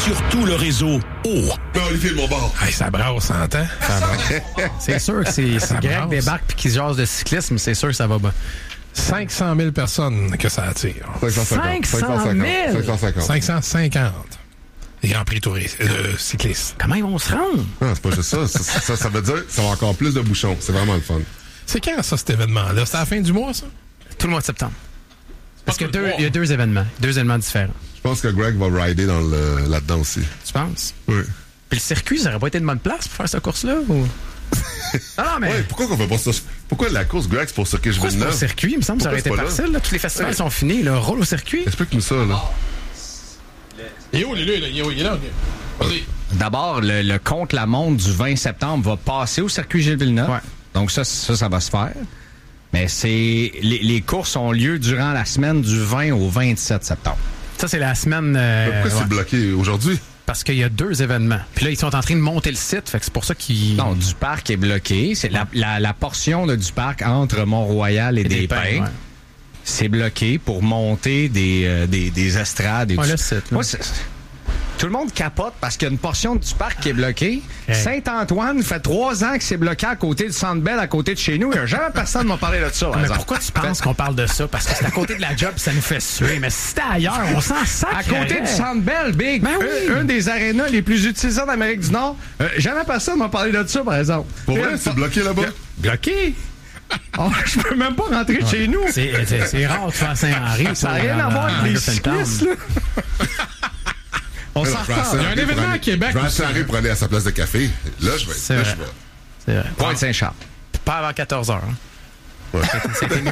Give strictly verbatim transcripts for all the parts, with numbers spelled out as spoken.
sur tout le réseau O. Non, Olivier, mon bord. Hey, ça brasse, ça entend? Ça brasse. C'est sûr que c'est, c'est Greg brasse. débarque puis qu'il se jase de cyclisme, c'est sûr que ça va bien. cinq cent mille personnes que ça attire. cinq cent cinquante. cinq cent mille? cinq cent cinquante. cinq cent cinquante. Les Grands Prix touristes, euh, cyclistes. Comment ils vont se rendre? Non, c'est pas juste ça. Ça, ça. ça, ça veut dire que ça va avoir encore plus de bouchons. C'est vraiment le fun. C'est quand, ça, cet événement-là? C'est à la fin du mois, ça? Tout le mois de septembre. Parce Pas qu'il tout le y a deux- mois. il y a deux événements. Deux événements différents. Je pense que Greg va rider dans le, là-dedans aussi. Tu penses? Oui. Puis le circuit, ça aurait pas été de bonne place pour faire cette course-là? Ou... non, non, mais... Ouais, pourquoi qu'on fait pas ça? Pourquoi la course, Greg, c'est pour ça que je Pourquoi vais c'est pas au neuf? circuit? Il me semble que ça aurait été Pourquoi c'est pas facile. Là. Tous les festivals Ouais. sont finis. Là. Roule au circuit. Explique-nous ça, là. Il est où, il est là? Il est où? Il est là? Vas-y. D'abord, le, le contre-la-montre du vingt septembre va passer au circuit Gilles Villeneuve. Ouais. Donc ça, ça, ça va se faire. Mais c'est les, les courses ont lieu durant la semaine du vingt au vingt-sept septembre. Ça, c'est la semaine... euh, Mais pourquoi ouais. c'est bloqué aujourd'hui? Parce qu'il y a deux événements. Puis là, ils sont en train de monter le site. Fait que c'est pour ça qu'ils... Non, du parc est bloqué. C'est la, la, la portion là, du parc entre Mont-Royal et, Et des, des Pins. Pins, ouais. C'est bloqué pour monter des, euh, des, des estrades. Et Ouais, tout le ça. site, là. Moi, c'est- tout le monde capote parce qu'il y a une portion du parc qui est bloquée. Hey. Saint-Antoine fait trois ans que c'est bloqué à côté du Centre Bell, à côté de chez nous. Il n'y a jamais personne qui m'a parlé de ça. par Mais exemple. pourquoi tu penses qu'on parle de ça? Parce que c'est à côté de la job, ça nous fait suer. Mais si c'était ailleurs, on s'en sac. À côté du Centre Bell, Big, Ben oui. un, un des arénas les plus utilisés en Amérique du Nord. Euh, jamais personne m'a parlé de ça, par exemple. Pour Et vrai, là, c'est bloqué là-bas? bloqué. Oh, je peux même pas rentrer chez nous. C'est, c'est, c'est rare de faire Saint-Henri. Ça n'a rien à voir avec les cyclistes, là. On s'en Alors, je vais à reparle. Il y a un événement à Saint-Henri Québec Je vais à aussi. Saint-Henri pour aller à sa place de café. Là, je vais. C'est Là, vrai. je vais. C'est vrai. Pointe-Saint-Charles. Pas avant quatorze heures. Hein. Ouais. C'est fini.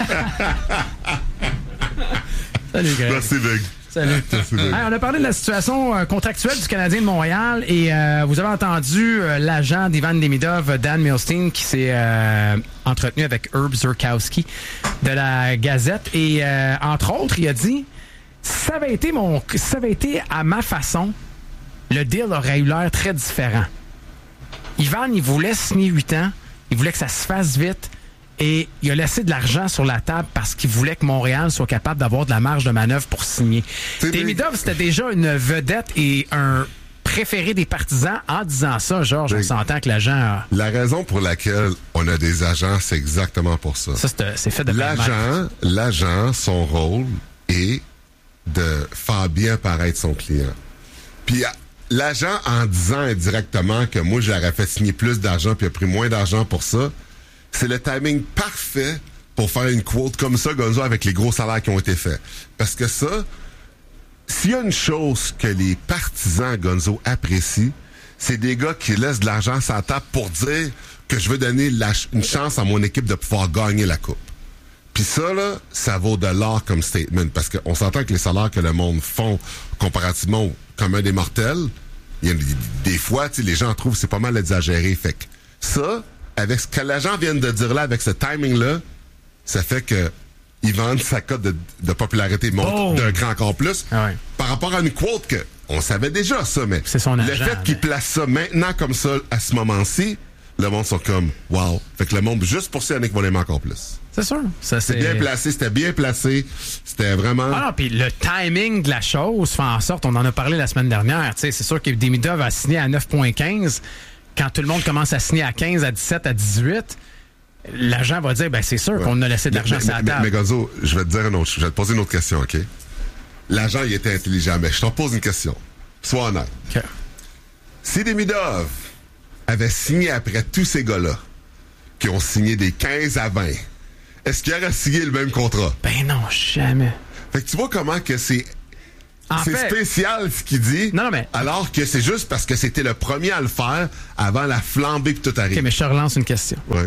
Salut, Greg. Merci, Big. Salut. Merci, Big. Hey, on a parlé de la situation euh, contractuelle du Canadien de Montréal et euh, vous avez entendu euh, l'agent d'Ivan Demidov, Dan Milstein, qui s'est euh, entretenu avec Herb Zurkowski de la Gazette et euh, entre autres, il a dit si ça avait été mon, si ça avait été à ma façon, le deal aurait eu l'air très différent. Ivan, il voulait signer huit ans, il voulait que ça se fasse vite. Et il a laissé de l'argent sur la table parce qu'il voulait que Montréal soit capable d'avoir de la marge de manœuvre pour signer. C'est Demidov, c'était déjà une vedette et un préféré des partisans. En disant ça, Georges, on Oui. s'entend que l'agent... a- La raison pour laquelle on a des agents, c'est exactement pour ça. Ça, c'est, c'est fait de plein de mal. L'agent, l'agent, son rôle est de faire bien paraître son client. Puis à- l'agent, en disant indirectement que moi, j'aurais fait signer plus d'argent puis a pris moins d'argent pour ça, c'est le timing parfait pour faire une quote comme ça, Gonzo, avec les gros salaires qui ont été faits. Parce que ça, s'il y a une chose que les partisans, Gonzo, apprécient, c'est des gars qui laissent de l'argent sur la table pour dire que je veux donner la ch- une chance à mon équipe de pouvoir gagner la coupe. Puis ça, là, ça vaut de l'or comme statement. Parce qu'on s'entend que les salaires que le monde font comparativement au commun des mortels, il y a des, des fois, tu sais, les gens trouvent que c'est pas mal exagéré. Fait que ça, avec ce que l'agent vient de dire là, avec ce timing-là, ça fait que ils vendent sa cote de, de popularité monte Boom! d'un cran encore plus. Ah ouais. Par rapport à une quote que on savait déjà ça, mais C'est son le agent, fait qu'il mais- place ça maintenant comme ça, à ce moment-ci, le monde sont comme wow. Fait que le monde, juste pour ça, il y en a qui vont l'aimer encore plus. C'est sûr. Ça, c'est... C'est bien placé, c'était bien placé. C'était vraiment. Ah non, puis le timing de la chose fait en sorte, on en a parlé la semaine dernière, tu sais, c'est sûr que Demidov a signé à neuf virgule quinze. Quand tout le monde commence à signer à quinze, à dix-sept, à dix-huit, l'agent va dire, ben c'est sûr qu'on a laissé de l'argent mais, sur la mais, table. mais, mais Gonzo, je vais te dire une autre, je vais te poser une autre question, OK? L'agent, il était intelligent, mais je t'en pose une question. Sois honnête. OK. Si Demidov avait signé après tous ces gars-là, qui ont signé des quinze à vingt, est-ce qu'il aurait signé le même contrat? Ben non, jamais. Fait que tu vois comment que c'est En c'est fait, spécial ce qu'il dit, Non, non, mais- alors que c'est juste parce que c'était le premier à le faire avant la flambée que tout arrive. OK, mais je te relance une question. Ouais.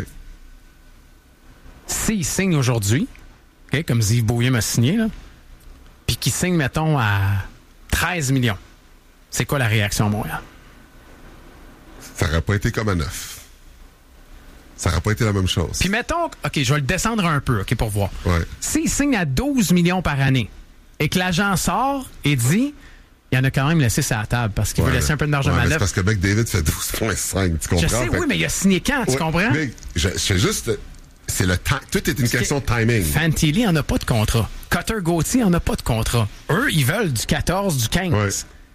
S'il signe aujourd'hui, OK, comme Yves Beaulieu m'a signé, là, puis qu'il signe, mettons, à treize millions, c'est quoi la réaction à Montréal? Ça aurait pas été comme à neuf. Ça aurait pas été la même chose. Puis mettons, OK, je vais le descendre un peu, OK, pour voir. Ouais. S'il signe à douze millions par année et que l'agent sort et dit, il y en a quand même laissé ça à la table parce qu'il Ouais, veut laisser un peu de marge de ouais, mais c'est manœuvre. parce que McDavid fait douze virgule cinq, tu comprends? Je sais, Fait- oui, mais il a signé quand, tu Ouais, comprends? mais je, je fais juste... C'est le temps. Tout est une question de timing. Fantilli en a pas de contrat. Cutter Gauthier en a pas de contrat. Eux, ils veulent du quatorze, du quinze. Ouais.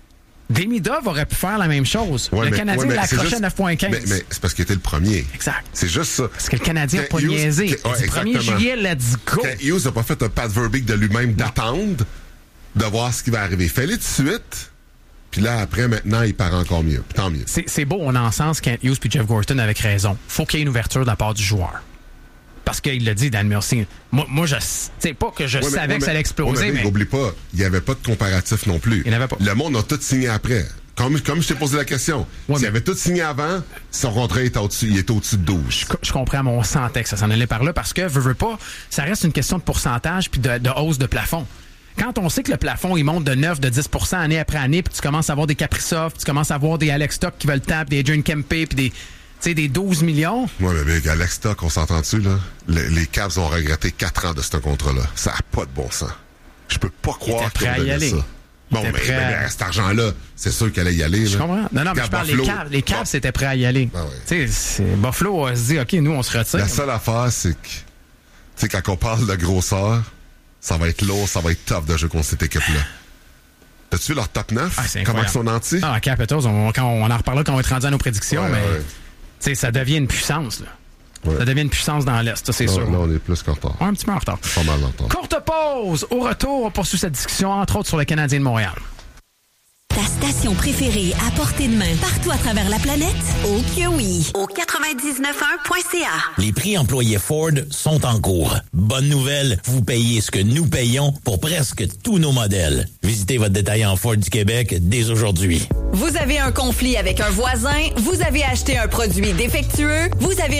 Demidov aurait pu faire la même chose. Ouais, le mais, Canadien ouais, l'a accroché juste, à neuf virgule quinze. Mais, mais c'est parce qu'il était le premier. Exact. C'est juste ça. Parce que le Canadien n'a pas Hughes, niaisé. que, ouais, Du premier juillet, let's go. Quand Hughes n'a pas fait un Pat Verbeek de lui-même d'attendre, de voir ce qui va arriver. Fais-le tout de suite. Puis là, après, maintenant, il part encore mieux. Tant mieux. C'est, c'est beau, on a en sens Kent Hughes puis Jeff Gorton avec raison. Faut qu'il y ait une ouverture de la part du joueur. Parce qu'il l'a dit, Dan Milstein. Moi, moi je sais pas que je ouais, mais, savais ouais, que ça allait exploser. Ouais, mais, mais... N'oublie pas, il n'y avait pas de comparatif non plus. Il n'y avait pas. Le monde a tout signé après. Comme, comme je t'ai posé la question. Ouais, S'il mais... avait tout signé avant, son contrat était au-dessus, il était au-dessus de douze. Je, je comprends, mais on sentait que ça s'en allait par là parce que, veux, veux pas, ça reste une question de pourcentage puis de, de hausse de plafond. Quand on sait que le plafond, il monte de neuf, de dix pour cent année après année, puis tu commences à avoir des Kaprizov, puis tu commences à avoir des Alex Stock qui veulent taper, des Adrian Kempe, puis des... Tu sais, des douze millions. Ouais, mais avec Alex Stock, on s'entend dessus, là? Le, les Cavs ont regretté quatre ans de ce contrat-là. Ça n'a pas de bon sens. Je peux pas croire qu'ils ont donné ça. Bon, mais, mais, mais cet argent-là, c'est sûr qu'elle allait y aller. Je là. comprends. Non, non, mais je parle des Cavs. Les Cavs, c'était prêt à y aller. Ben oui. Tu sais, Buffalo a se dit, OK, nous, on se retire. La seule affaire, c'est que, tu sais, quand on parle de grosseur, ça va être lourd, ça va être tough de jouer contre cette équipe-là. T'as-tu vu leur top neuf? Ah, c'est comment ils sont nantis? Ah, Capitals, on, quand on en reparlera quand on va être rendu à nos prédictions, ouais, mais ouais. Tu sais, ça devient une puissance, là. Ouais. Ça devient une puissance dans l'Est, ça, c'est non, sûr. Là, on est plus qu'en retard. Ouais, un petit peu en retard. Pas mal en retard. Courte pause. Au retour, on poursuit cette discussion, entre autres, sur le Canadien de Montréal. Ta station préférée à portée de main partout à travers la planète? Oh que oui! Au quatre-vingt-dix-neuf un point c a. Les prix employés Ford sont en cours. Bonne nouvelle, vous payez ce que nous payons pour presque tous nos modèles. Visitez votre détaillant Ford du Québec dès aujourd'hui. Vous avez un conflit avec un voisin, vous avez acheté un produit défectueux, vous avez